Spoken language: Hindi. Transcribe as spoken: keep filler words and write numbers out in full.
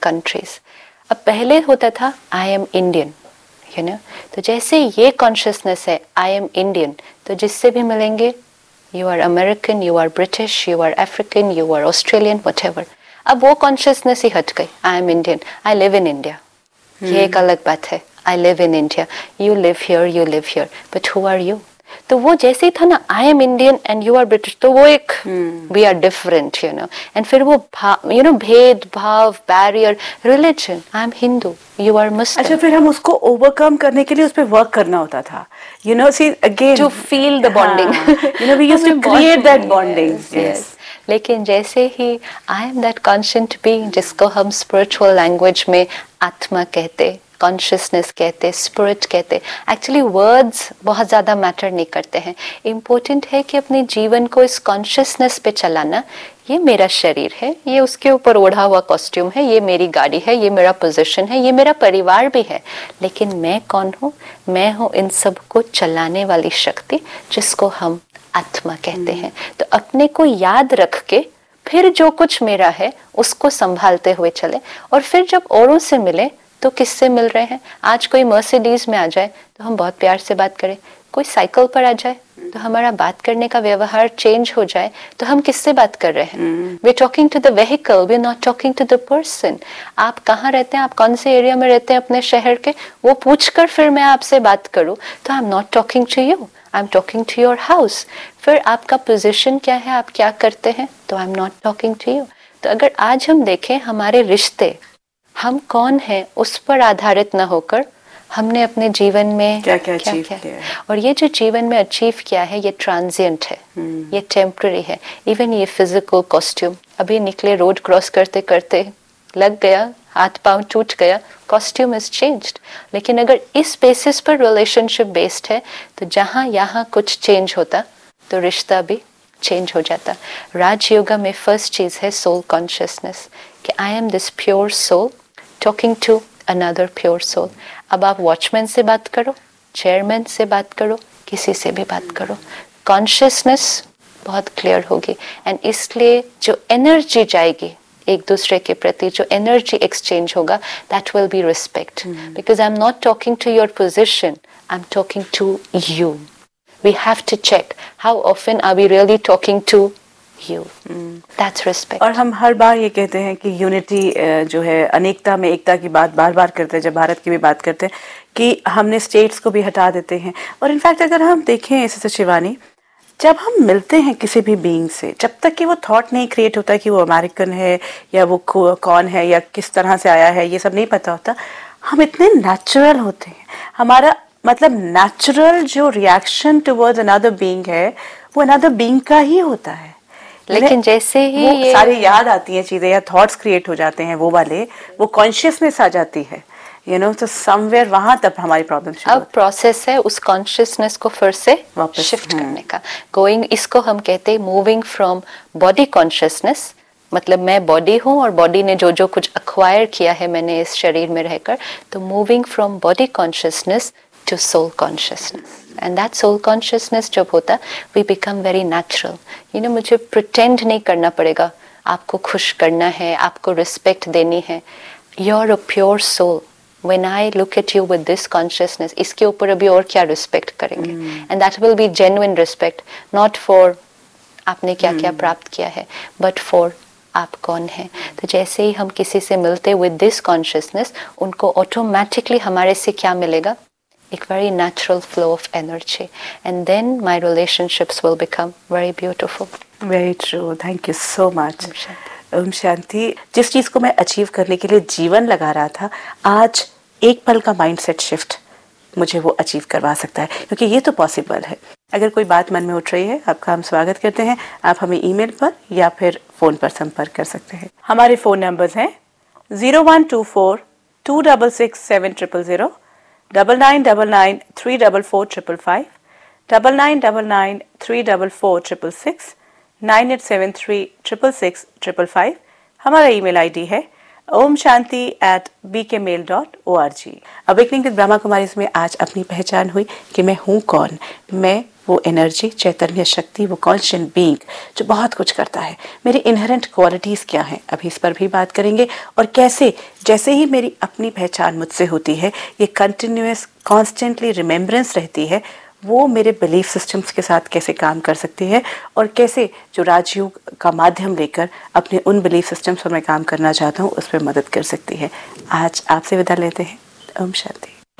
countries. अब पहले होता था I am Indian, you know, तो जैसे ये कॉन्शियसनेस है आई एम इंडियन, तो जिससे भी मिलेंगे you are American, you are British, you are African, you are Australian, whatever. अब वो कॉन्शियसनेस ही हट गई. I am Indian, I live in India, ये एक अलग बात है. I live in India, you live here, you live here, but who are you? तो वो जैसे ही था ना I am Indian and you are British, तो वो एक we are different, you know, and फिर वो यू नो भेद भाव, barrier, religion, I am Hindu, you are Muslim. अच्छा, फिर हम उसको ओवरकम करने के लिए उस पर वर्क करना होता था, you know, see again to feel the bonding, you know, we used to create that bonding. Yes, लेकिन जैसे ही I am that conscient being, जिसको हम स्पिरिचुअल लैंग्वेज में आत्मा कहते, कॉन्शियसनेस कहते, स्पिरिट कहते, एक्चुअली वर्ड्स बहुत ज़्यादा मैटर नहीं करते हैं. इम्पोर्टेंट है कि अपने जीवन को इस कॉन्शियसनेस पे चलाना. ये मेरा शरीर है, ये उसके ऊपर ओढ़ा हुआ कॉस्ट्यूम है, ये मेरी गाड़ी है, ये मेरा पोजीशन है, ये मेरा परिवार भी है, लेकिन मैं कौन हूँ? मैं हूँ इन सब को चलाने वाली शक्ति, जिसको हम आत्मा कहते हैं. तो अपने को याद रख के फिर जो कुछ मेरा है उसको संभालते हुए चले, और फिर जब औरों से मिले तो किससे मिल रहे हैं? आज कोई मर्सिडीज में आ जाए तो हम बहुत प्यार से बात करें, कोई साइकिल पर आ जाए तो हमारा बात करने का व्यवहार चेंज हो जाए तो हम किससे बात कर रहे हैं? We are talking to the vehicle, we are not talking to the person. आप कहाँ रहते हैं, आप कौन से एरिया में रहते हैं अपने शहर के, वो पूछकर फिर मैं आपसे बात करूँ तो I am not talking to you, I am talking to your house. फिर आपका पोजिशन क्या है, आप क्या करते हैं, तो I am not talking to you. तो अगर आज हम देखें हमारे रिश्ते, हम कौन हैं उस पर आधारित न होकर हमने अपने जीवन में क्या क्या अचीव किया, किया है. और ये जो जीवन में अचीव किया है ये ट्रांजिएंट है, hmm. ये टेम्पररी है. इवन ये फिजिकल कॉस्ट्यूम, अभी निकले रोड क्रॉस करते करते लग गया, हाथ पांव टूट गया, कॉस्ट्यूम इज चेंज्ड. लेकिन अगर इस बेसिस पर रिलेशनशिप बेस्ड है तो जहाँ यहाँ कुछ चेंज होता तो रिश्ता भी चेंज हो जाता. राजयोगा में फर्स्ट चीज है सोल कॉन्शियसनेस, कि I am this pure soul talking to another pure soul. अब आप वॉचमैन से बात करो, चेयरमैन से बात करो, किसी से भी बात करो, कॉन्शियसनेस बहुत क्लियर होगी. एंड इसलिए जो एनर्जी जाएगी एक दूसरे के प्रति, जो एनर्जी एक्सचेंज होगा, that will be respect. Because I am not talking to your position, I am talking to you. We have to check how often are we really talking to you. mm. That's respect. और हम हर बार ये कहते हैं कि यूनिटी जो है, अनेकता में एकता की बात बार बार करते हैं. जब भारत की भी बात करते हैं कि हमने स्टेट्स को भी हटा देते हैं. और इनफैक्ट अगर हम देखें सिस्टर शिवानी, जब हम मिलते हैं किसी भी बीइंग से, जब तक कि वो थॉट नहीं क्रिएट होता कि वो अमेरिकन है या वो कौन है या किस तरह से आया है, ये सब नहीं पता होता, हम इतने नेचुरल होते हैं. हमारा मतलब नेचुरल जो रिएक्शन टुवर्ड्स अनदर बीइंग है वो अनदर बीइंग का ही होता है. लेकिन जैसे ही वो ये सारी याद आती हैं चीजें या थॉट्स क्रिएट हो जाते हैं, वो वाले वो कॉन्शियसनेस आ जाती है, यू नो, तो समवेयर वहां तब हमारी प्रॉब्लम शुरू. अब प्रोसेस है उस कॉन्शियसनेस को फिर से शिफ्ट करने का. गोइंग, इसको हम कहते हैं मूविंग फ्रॉम बॉडी कॉन्शियसनेस, मतलब मैं बॉडी हूँ और बॉडी ने जो जो कुछ अक्वायर किया है मैंने इस शरीर में रहकर, तो moving from body consciousness to soul consciousness. And that soul consciousness जब होता, we become very natural. You know, मुझे pretend नहीं करना पड़ेगा, आपको खुश करना है, आपको respect देनी है. You're a pure soul. When I look at you with this consciousness, इसके ऊपर अभी और क्या respect करेंगे? mm. And that will be genuine respect, not for आपने क्या क्या mm. प्राप्त किया है, but for आप कौन हैं. तो जैसे ही हम किसी से मिलते with this consciousness, उनको automatically हमारे से क्या मिलेगा? एक very natural flow of energy, and then my relationships will become very beautiful. Very true. Thank you so much. Om Shanti. जिस चीज को मैं अचीव करने के लिए जीवन लगा रहा था, आज एक पल का माइंडसेट शिफ्ट मुझे वो अचीव करवा सकता है, क्योंकि ये तो पॉसिबल है. अगर कोई बात मन में उठ रही है, आपका हम स्वागत करते हैं. आप हमें ईमेल पर या फिर फोन पर संपर्क कर सकते हैं. हमारे फोन नंबर्स हैं zero one two four to double six seven triple zero, double nine double nine three double four triple five, double nine double nine three double four triple six, nine eight seven three triple six triple five. हमारा ईमेल आईडी है ओम शांति एट बी के mail dot O R G. Awakening with Brahma Kumaris में आज अपनी पहचान हुई कि मैं हूँ कौन. मैं वो एनर्जी, चैतन्य शक्ति, वो कॉन्शियंट बीइंग जो बहुत कुछ करता है। मेरी इनहेरेंट क्वालिटीज़ क्या हैं, अभी इस पर भी बात करेंगे। और कैसे जैसे ही मेरी अपनी पहचान मुझसे होती है, ये कंटिन्यूस कॉन्स्टेंटली रिमेम्बरेंस रहती है, वो मेरे बिलीफ सिस्टम्स के साथ कैसे काम कर सकती है और कैसे जो राजयोग का माध्यम लेकर अपने उन बिलीफ सिस्टम्स पर मैं काम करना चाहता हूँ उस पर मदद कर सकती है। आज आपसे विदा लेते हैं। ओम शांति।